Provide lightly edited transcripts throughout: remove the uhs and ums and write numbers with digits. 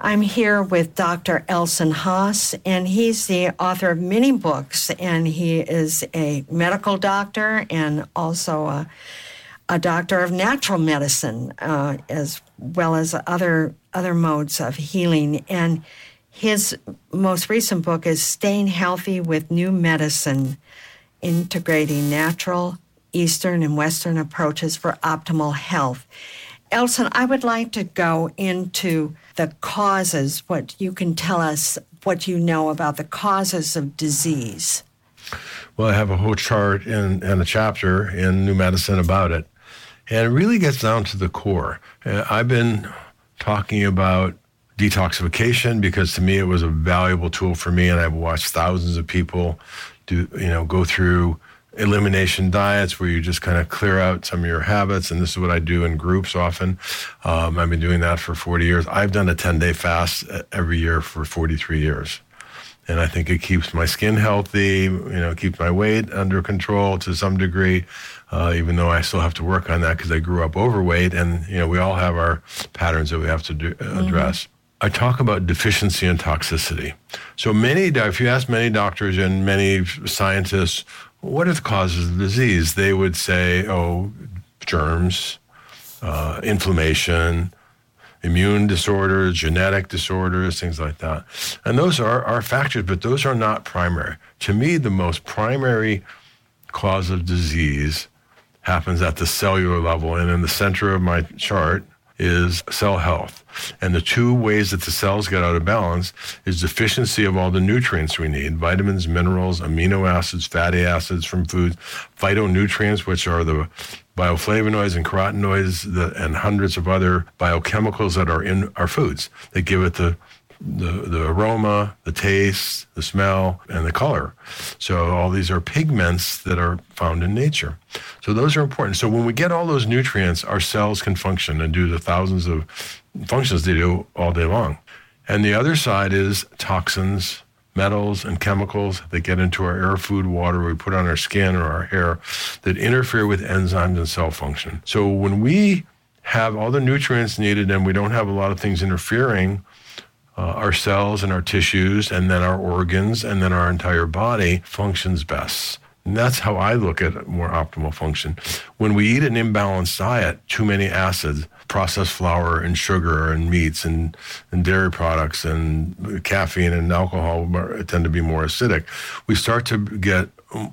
I'm here with Dr. Elson Haas, and he's the author of many books, and he is a medical doctor and also a doctor of natural medicine, as well as other modes of healing. And his most recent book is Staying Healthy with New Medicine, Integrating Natural, Eastern, and Western Approaches for Optimal Health. Elson, I would like to go into the causes, what you can tell us, what you know about the causes of disease. Well, I have a whole chart and a chapter in New Medicine about it. And it really gets down to the core. I've been talking about detoxification because to me it was a valuable tool for me, and I've watched thousands of people go through elimination diets where you just kind of clear out some of your habits, and this is what I do in groups often. I've been doing that for 40 years. I've done a 10-day fast every year for 43 years. And I think it keeps my skin healthy, keeps my weight under control to some degree, even though I still have to work on that because I grew up overweight, and we all have our patterns that we have to address. I talk about deficiency and toxicity. So if you ask many doctors and many scientists, what are the causes of disease? They would say, germs, inflammation, immune disorders, genetic disorders, things like that. And those are factors, but those are not primary. To me, the most primary cause of disease happens at the cellular level, and in the center of my chart is cell health. And the two ways that the cells get out of balance is deficiency of all the nutrients we need, vitamins, minerals, amino acids, fatty acids from foods, phytonutrients, which are the bioflavonoids and carotenoids and hundreds of other biochemicals that are in our foods that give it the aroma, the taste, the smell, and the color. So all these are pigments that are found in nature. So those are important. So when we get all those nutrients, our cells can function and do the thousands of functions they do all day long. And the other side is toxins, metals, and chemicals that get into our air, food, water, we put on our skin or our hair that interfere with enzymes and cell function. So when we have all the nutrients needed and we don't have a lot of things interfering, our cells and our tissues and then our organs and then our entire body functions best. And that's how I look at more optimal function. When we eat an imbalanced diet, too many acids, processed flour and sugar and meats and dairy products and caffeine and alcohol tend to be more acidic. We start to get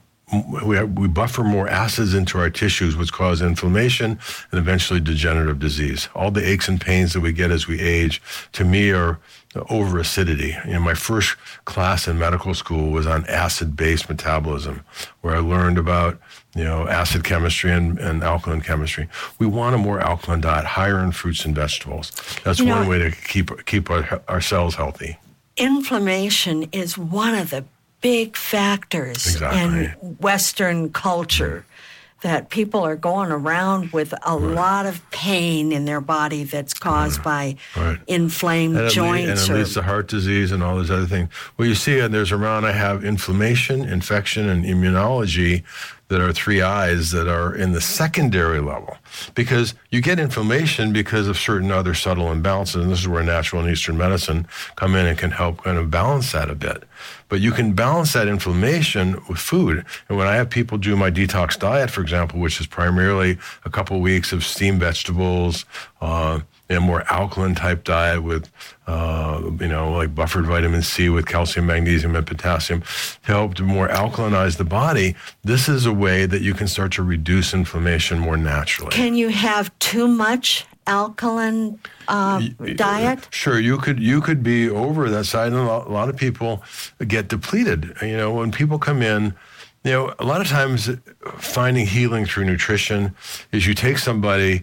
we buffer more acids into our tissues, which cause inflammation and eventually degenerative disease. All the aches and pains that we get as we age, to me, are over acidity. My first class in medical school was on acid-based metabolism, where I learned about acid chemistry and alkaline chemistry. We want a more alkaline diet, higher in fruits and vegetables. That's one way to keep our cells healthy. Inflammation is one of the big factors in Western culture, that people are going around with a lot of pain in their body that's caused by inflamed joints. And it leads to heart disease and all those other things. Well, you see, I have inflammation, infection, and immunology that are three I's that are in the secondary level. Because you get inflammation because of certain other subtle imbalances, and this is where natural and Eastern medicine come in and can help kind of balance that a bit. But you can balance that inflammation with food. And when I have people do my detox diet, for example, which is primarily a couple of weeks of steamed vegetables, a more alkaline type diet with, like buffered vitamin C with calcium, magnesium, and potassium to help to more alkalinize the body, this is a way that you can start to reduce inflammation more naturally. Can you have too much alkaline diet? Sure, you could be over that side, and a lot of people get depleted. When people come in, a lot of times finding healing through nutrition is you take a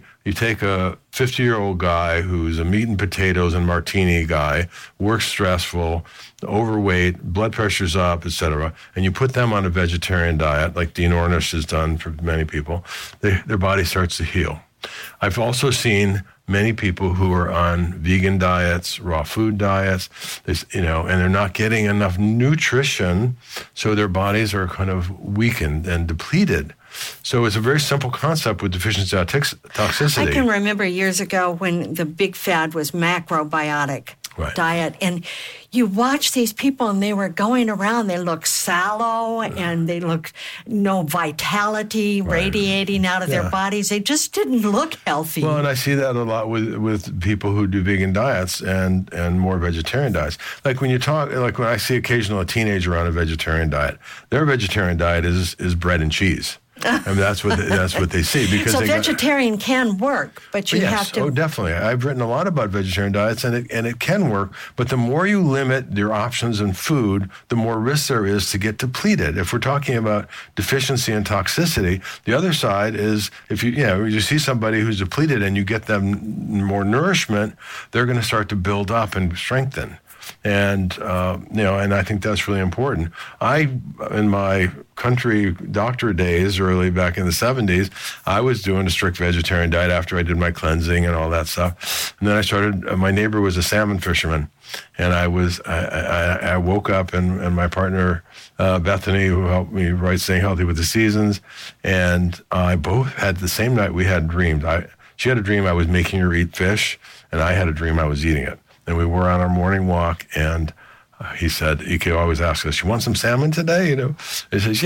50-year-old guy who's a meat and potatoes and martini guy, works stressful, overweight, blood pressure's up, etc., and you put them on a vegetarian diet, like Dean Ornish has done for many people, their body starts to heal. I've also seen many people who are on vegan diets, raw food diets, and they're not getting enough nutrition, so their bodies are kind of weakened and depleted. So it's a very simple concept with deficiency toxicity. I can remember years ago when the big fad was macrobiotic diet. And you watch these people and they were going around, they look sallow and they look no vitality radiating out of their bodies. They just didn't look healthy. Well, and I see that a lot with people who do vegan diets and more vegetarian diets. Like when I see occasionally a teenager on a vegetarian diet, their vegetarian diet is bread and cheese. And that's what they see. Because so vegetarian can work, but you have to. Oh, definitely. I've written a lot about vegetarian diets, and it can work. But the more you limit your options in food, the more risk there is to get depleted. If we're talking about deficiency and toxicity, the other side is if you see somebody who's depleted and you get them more nourishment, they're going to start to build up and strengthen. And, and I think that's really important. In my country doctor days, early back in the 70s, I was doing a strict vegetarian diet after I did my cleansing and all that stuff. And then I started, my neighbor was a salmon fisherman. And I woke up and my partner, Bethany, who helped me write Staying Healthy with the Seasons, and I both had the same night we had dreams. She had a dream I was making her eat fish, and I had a dream I was eating it. And we were on our morning walk, and he said, Ike always asks us, "You want some salmon today?" He says,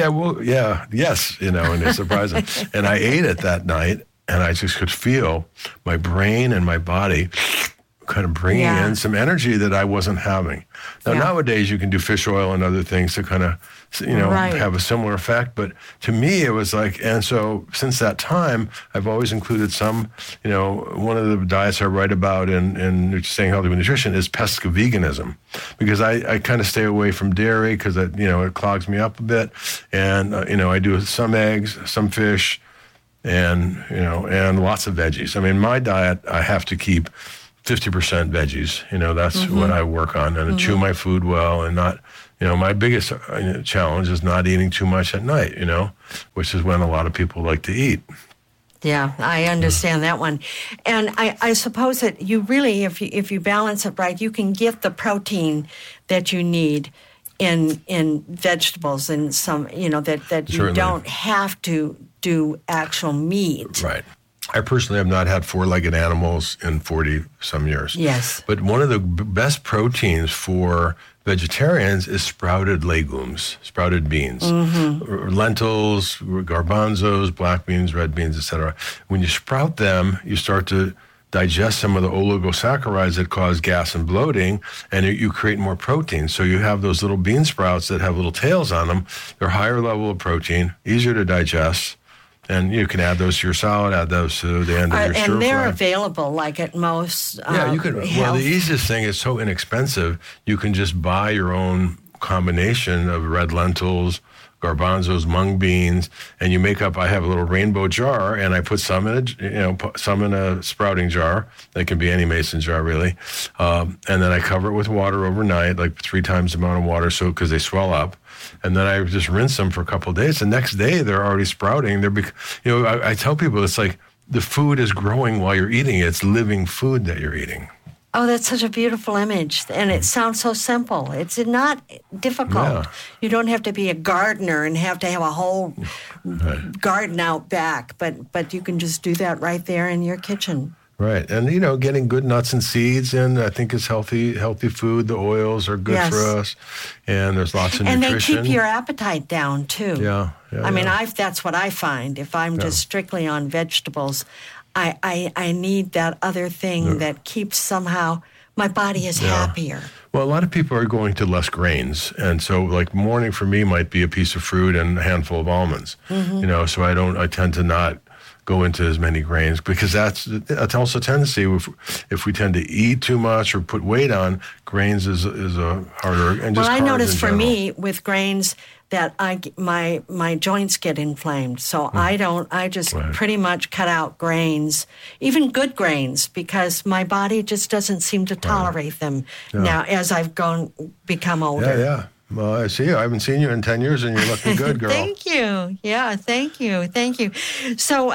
yes, and it's surprising. And I ate it that night, and I just could feel my brain and my body kind of bringing in some energy that I wasn't having. Now, nowadays, you can do fish oil and other things to kind of, have a similar effect. But to me, it was like, and so since that time, I've always included some, one of the diets I write about in Staying Healthy with Nutrition is pesca veganism, because I kind of stay away from dairy because, it clogs me up a bit. And, I do some eggs, some fish, and lots of veggies. I mean, my diet, I have to keep 50% veggies. That's what I work on, and chew my food well, and not, my biggest challenge is not eating too much at night, which is when a lot of people like to eat. Yeah, I understand that one. And I suppose that you really, if you balance it right, you can get the protein that you need in vegetables and some, that you Certainly. Don't have to do actual meat. Right. I personally have not had four-legged animals in 40-some years. Yes. But one of the best proteins for vegetarians is sprouted legumes, sprouted beans, lentils, garbanzos, black beans, red beans, etc. When you sprout them, you start to digest some of the oligosaccharides that cause gas and bloating, and you create more protein. So you have those little bean sprouts that have little tails on them. They're higher level of protein, easier to digest. And you can add those to your salad, add those to the end of your stir fry. And they're available, like at most. You can. Well, the easiest thing is so inexpensive. You can just buy your own combination of red lentils, garbanzos, mung beans, and you make up. I have a little rainbow jar, and I put some in some in a sprouting jar. That can be any mason jar, really. And then I cover it with water overnight, like 3 times the amount of water, so because they swell up. And then I just rinse them for a couple of days. The next day, they're already sprouting. I tell people it's like the food is growing while you're eating it. It's living food that you're eating. Oh, that's such a beautiful image. And it sounds so simple. It's not difficult. Yeah. You don't have to be a gardener and have to have a whole garden out back. But you can just do that right there in your kitchen. Right. And, getting good nuts and seeds in, I think, is healthy food. The oils are good for us. And there's lots of nutrition. And they keep your appetite down, too. Yeah. I mean, that's what I find. If I'm just strictly on vegetables, I need that other thing that keeps somehow my body is happier. Well, a lot of people are going to less grains. And so, like, morning for me might be a piece of fruit and a handful of almonds. So I tend to not go into as many grains, because that's also a tendency. If we tend to eat too much or put weight on, grains is a harder. And just I notice for general. me with grains that my joints get inflamed. So I just pretty much cut out grains, even good grains, because my body just doesn't seem to tolerate them now as I've become older. Yeah. Well, I see you. I haven't seen you in 10 years, and you're looking good, girl. Thank you. Yeah, thank you. So,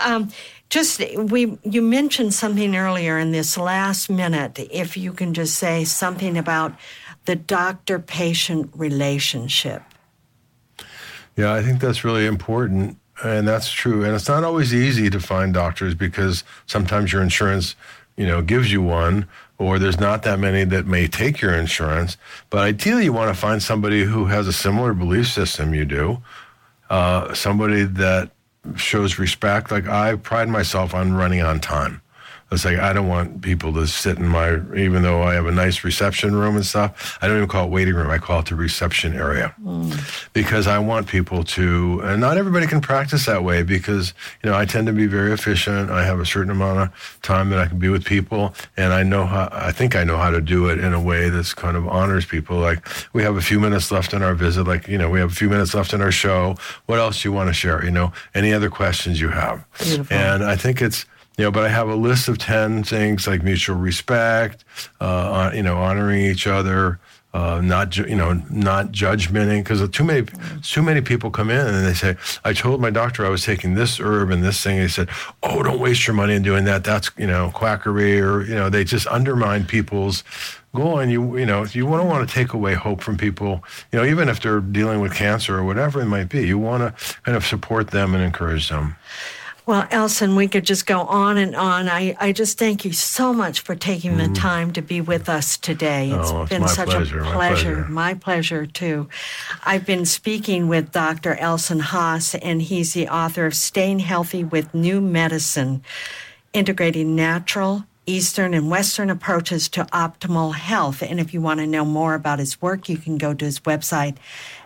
you mentioned something earlier in this last minute. If you can just say something about the doctor-patient relationship. Yeah, I think that's really important, and that's true. And it's not always easy to find doctors, because sometimes your insurance, gives you one, or there's not that many that may take your insurance. But ideally, you want to find somebody who has a similar belief system you do, somebody that shows respect. Like, I pride myself on running on time. It's like, I don't want people to sit in my, even though I have a nice reception room and stuff, I don't even call it waiting room, I call it the reception area. Because I want people to, and not everybody can practice that way, because, I tend to be very efficient. I have a certain amount of time that I can be with people, and I think I know how to do it in a way that's kind of honors people. Like, we have a few minutes left in our visit, we have a few minutes left in our show. What else do you want to share? Any other questions you have? Beautiful. And I think it's, but I have a list of 10 things like mutual respect, honoring each other, not judgmenting, because too many people come in and they say, I told my doctor I was taking this herb and this thing. And he said, oh, don't waste your money in doing that. That's, quackery, or, they just undermine people's goal. And you don't want to take away hope from people, even if they're dealing with cancer or whatever it might be. You want to kind of support them and encourage them. Well, Elson, we could just go on and on. I just thank you so much for taking the time to be with us today. It's been such a pleasure. My pleasure, too. I've been speaking with Dr. Elson Haas, and he's the author of Staying Healthy with New Medicine, Integrating Natural, Eastern, and Western Approaches to Optimal Health. And if you want to know more about his work, you can go to his website,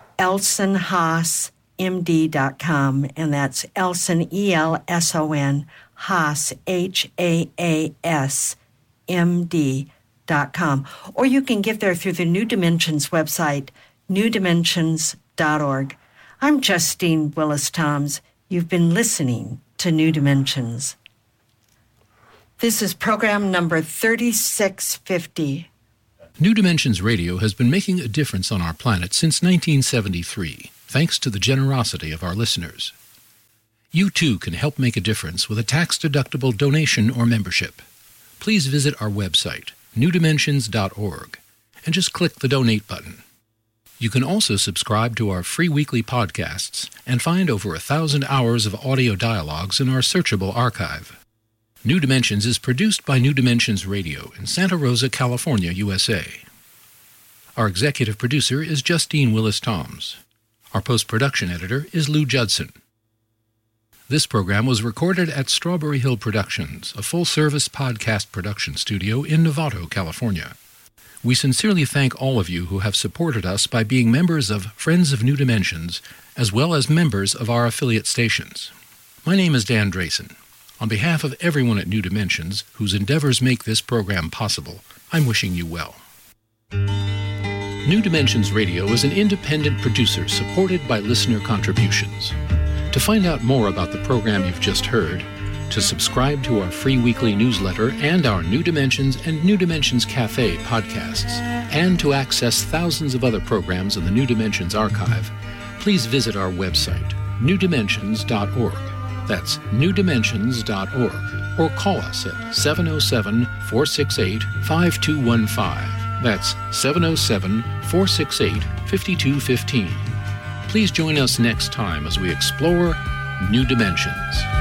elsonhaasmd.com, and that's Elson, E-L-S-O-N, Haas, H-A-A-S, MD.com. Or you can get there through the New Dimensions website, newdimensions.org. I'm Justine Willis-Toms. You've been listening to New Dimensions. This is program number 3650. New Dimensions Radio has been making a difference on our planet since 1973. Thanks to the generosity of our listeners. You too can help make a difference with a tax-deductible donation or membership. Please visit our website, newdimensions.org, and just click the Donate button. You can also subscribe to our free weekly podcasts and find over 1,000 hours of audio dialogues in our searchable archive. New Dimensions is produced by New Dimensions Radio in Santa Rosa, California, USA. Our executive producer is Justine Willis-Toms. Our post-production editor is Lou Judson. This program was recorded at Strawberry Hill Productions, a full-service podcast production studio in Novato, California. We sincerely thank all of you who have supported us by being members of Friends of New Dimensions, as well as members of our affiliate stations. My name is Dan Drayson. On behalf of everyone at New Dimensions, whose endeavors make this program possible, I'm wishing you well. New Dimensions Radio is an independent producer supported by listener contributions. To find out more about the program you've just heard, to subscribe to our free weekly newsletter and our New Dimensions and New Dimensions Cafe podcasts, and to access thousands of other programs in the New Dimensions archive, please visit our website, newdimensions.org. That's newdimensions.org. Or call us at 707-468-5215. That's 707-468-5215. Please join us next time as we explore New Dimensions.